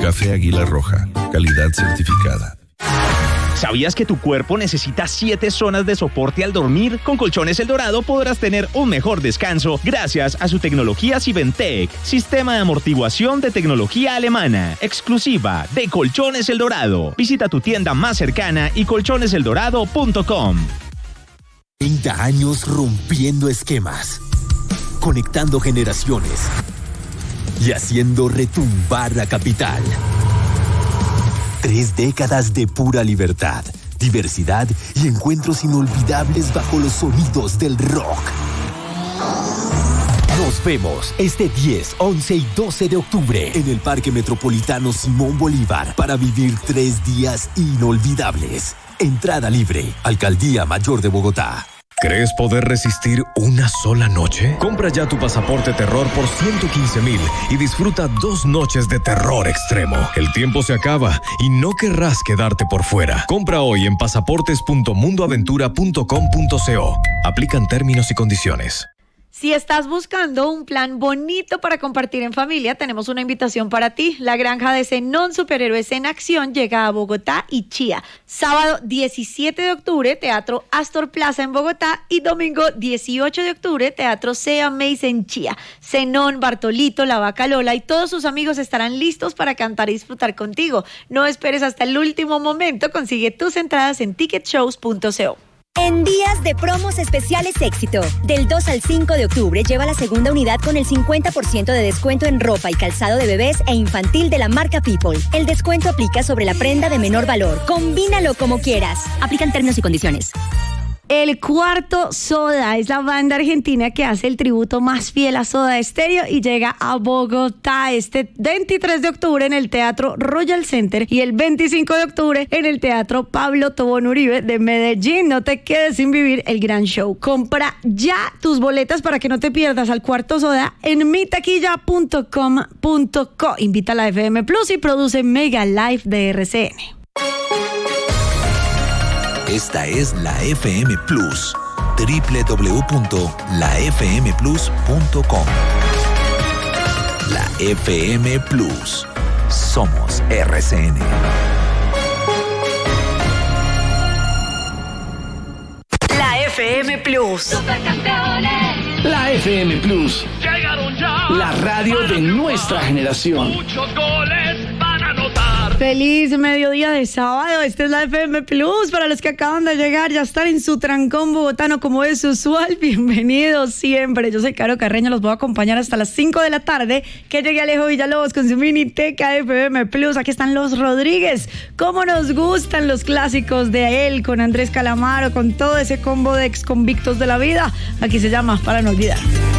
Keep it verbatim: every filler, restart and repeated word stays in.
Café Águila Roja, calidad certificada. ¿Sabías que tu cuerpo necesita siete zonas de soporte al dormir? Con Colchones El Dorado podrás tener un mejor descanso gracias a su tecnología Siventec, sistema de amortiguación de tecnología alemana, exclusiva de Colchones El Dorado. Visita tu tienda más cercana y colchones el dorado punto com. treinta años rompiendo esquemas, conectando generaciones y haciendo retumbar la capital. Tres décadas de pura libertad, diversidad y encuentros inolvidables bajo los sonidos del rock. Nos vemos este diez, once y doce de octubre en el Parque Metropolitano Simón Bolívar para vivir tres días inolvidables. Entrada libre, Alcaldía Mayor de Bogotá. ¿Crees poder resistir una sola noche? Compra ya tu pasaporte terror por ciento quince mil y disfruta dos noches de terror extremo. El tiempo se acaba y no querrás quedarte por fuera. Compra hoy en pasaportes punto mundo aventura punto com punto co. Aplican términos y condiciones. Si estás buscando un plan bonito para compartir en familia, tenemos una invitación para ti. La granja de Zenón Superhéroes en Acción llega a Bogotá y Chía. Sábado diecisiete de octubre, Teatro Astor Plaza en Bogotá, y domingo dieciocho de octubre, Teatro Sea Mace en Chía. Zenón, Bartolito, La Vaca Lola y todos sus amigos estarán listos para cantar y disfrutar contigo. No esperes hasta el último momento, consigue tus entradas en ticket shows punto co. En días de promos especiales Éxito, del dos al cinco de octubre lleva la segunda unidad con el cincuenta por ciento de descuento en ropa y calzado de bebés e infantil de la marca People. El descuento aplica sobre la prenda de menor valor. Combínalo como quieras. Aplican términos y condiciones. El Cuarto Soda es la banda argentina que hace el tributo más fiel a Soda Stereo y llega a Bogotá este veintitrés de octubre en el Teatro Royal Center y el veinticinco de octubre en el Teatro Pablo Tobón Uribe de Medellín. No te quedes sin vivir el gran show. Compra ya tus boletas para que no te pierdas al Cuarto Soda en mi taquilla punto com punto co. Invita a la F M Plus y produce Mega Live de R C N. Esta es la F M Plus, doble u doble u doble u punto la f m plus punto com. La F M Plus. Somos R C N. La F M Plus. Supercampeones. La F M Plus. Llegaron ya. La radio de nuestra generación. Muchos goles van a anotar. Feliz mediodía de sábado. Esta es la F M Plus. Para los que acaban de llegar, ya están en su trancón bogotano como es usual. Bienvenidos siempre. Yo soy Caro Carreño. Los voy a acompañar hasta las cinco de la tarde. Que llegue Alejo Villalobos con su miniteca F M Plus. Aquí están los Rodríguez. Cómo nos gustan los clásicos de él, con Andrés Calamaro, con todo ese combo de ex convictos de la vida. Aquí se llama Para No Olvidar.